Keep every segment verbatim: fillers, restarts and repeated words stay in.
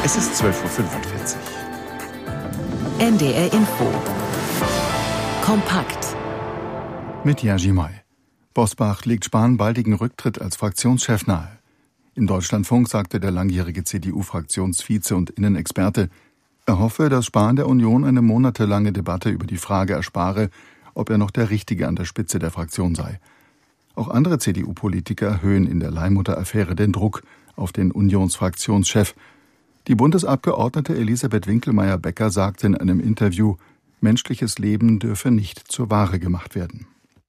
Es ist zwölf Uhr fünfundvierzig. N D R Info. Kompakt. Mit Jerzy May. Bosbach legt Spahn baldigen Rücktritt als Fraktionschef nahe. Im Deutschlandfunk sagte der langjährige C D U-Fraktionsvize und Innenexperte, er hoffe, dass Spahn der Union eine monatelange Debatte über die Frage erspare, ob er noch der Richtige an der Spitze der Fraktion sei. Auch andere C D U-Politiker erhöhen in der Leihmutter-Affäre den Druck auf den Unionsfraktionschef. Die Bundesabgeordnete Elisabeth Winkelmeyer-Becker sagte in einem Interview, menschliches Leben dürfe nicht zur Ware gemacht werden.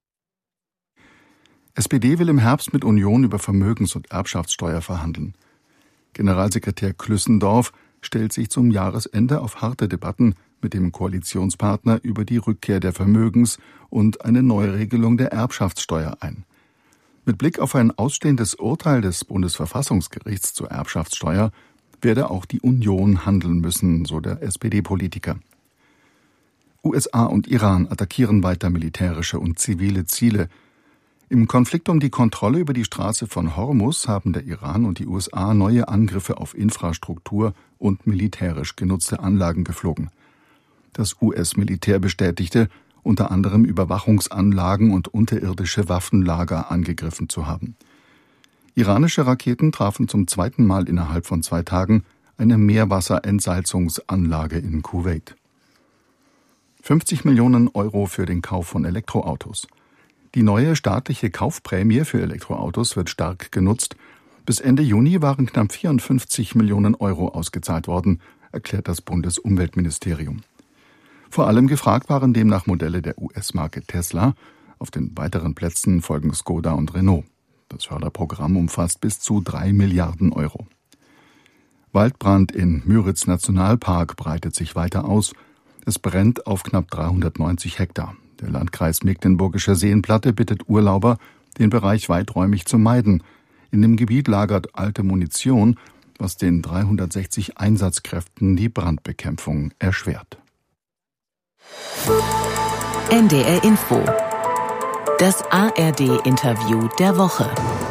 S P D will im Herbst mit Union über Vermögens- und Erbschaftssteuer verhandeln. Generalsekretär Klüssendorf stellt sich zum Jahresende auf harte Debatten mit dem Koalitionspartner über die Rückkehr der Vermögens- und eine Neuregelung der Erbschaftssteuer ein. Mit Blick auf ein ausstehendes Urteil des Bundesverfassungsgerichts zur Erbschaftssteuer werde auch die Union handeln müssen, so der S P D-Politiker. U S A und Iran attackieren weiter militärische und zivile Ziele. Im Konflikt um die Kontrolle über die Straße von Hormuz haben der Iran und die U S A neue Angriffe auf Infrastruktur und militärisch genutzte Anlagen geflogen. Das U S-Militär bestätigte, unter anderem Überwachungsanlagen und unterirdische Waffenlager angegriffen zu haben. Iranische Raketen trafen zum zweiten Mal innerhalb von zwei Tagen eine Meerwasserentsalzungsanlage in Kuwait. fünfzig Millionen Euro für den Kauf von Elektroautos. Die neue staatliche Kaufprämie für Elektroautos wird stark genutzt. Bis Ende Juni waren knapp vierundfünfzig Millionen Euro ausgezahlt worden, erklärt das Bundesumweltministerium. Vor allem gefragt waren demnach Modelle der U S-Marke Tesla. Auf den weiteren Plätzen folgen Skoda und Renault. Das Förderprogramm umfasst bis zu drei Milliarden Euro. Waldbrand in Müritz-Nationalpark breitet sich weiter aus. Es brennt auf knapp dreihundertneunzig Hektar. Der Landkreis Mecklenburgische Seenplatte bittet Urlauber, den Bereich weiträumig zu meiden. In dem Gebiet lagert alte Munition, was den dreihundertsechzig Einsatzkräften die Brandbekämpfung erschwert. N D R Info. Das A R D-Interview der Woche.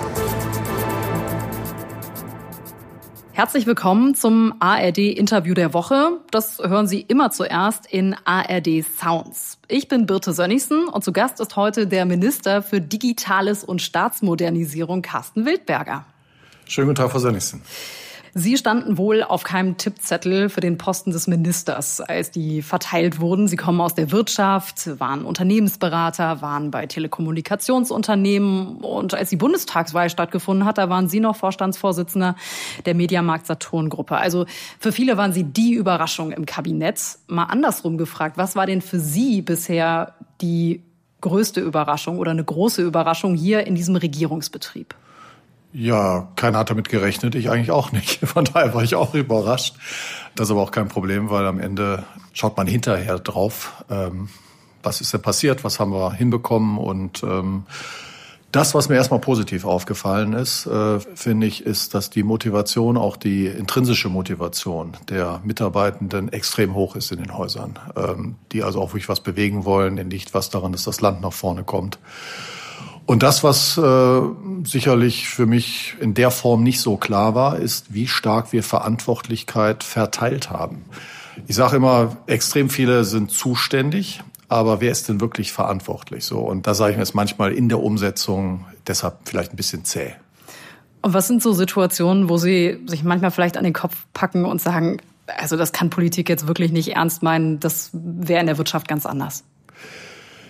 Herzlich willkommen zum A R D-Interview der Woche. Das hören Sie immer zuerst in A R D Sounds. Ich bin Birte Sönnigsen und zu Gast ist heute der Minister für Digitales und Staatsmodernisierung, Carsten Wildberger. Schönen guten Tag, Frau Sönnigsen. Sie standen wohl auf keinem Tippzettel für den Posten des Ministers, als die verteilt wurden. Sie kommen aus der Wirtschaft, waren Unternehmensberater, waren bei Telekommunikationsunternehmen. Und als die Bundestagswahl stattgefunden hat, da waren Sie noch Vorstandsvorsitzender der Mediamarkt-Saturn-Gruppe. Also für viele waren Sie die Überraschung im Kabinett. Mal andersrum gefragt, was war denn für Sie bisher die größte Überraschung oder eine große Überraschung hier in diesem Regierungsbetrieb? Ja, keiner hat damit gerechnet, ich eigentlich auch nicht. Von daher war ich auch überrascht. Das ist aber auch kein Problem, weil am Ende schaut man hinterher drauf, ähm, was ist denn passiert, was haben wir hinbekommen. Und ähm, das, was mir erstmal positiv aufgefallen ist, äh, finde ich, ist, dass die Motivation, auch die intrinsische Motivation der Mitarbeitenden extrem hoch ist in den Häusern. Ähm, die also auch wirklich was bewegen wollen, denn liegt was daran, dass das Land nach vorne kommt. Und das, was äh, sicherlich für mich in der Form nicht so klar war, ist, wie stark wir Verantwortlichkeit verteilt haben. Ich sage immer, extrem viele sind zuständig, aber wer ist denn wirklich verantwortlich? So, und da sage ich mir jetzt manchmal in der Umsetzung deshalb vielleicht ein bisschen zäh. Und was sind so Situationen, wo Sie sich manchmal vielleicht an den Kopf packen und sagen, also das kann Politik jetzt wirklich nicht ernst meinen, das wäre in der Wirtschaft ganz anders?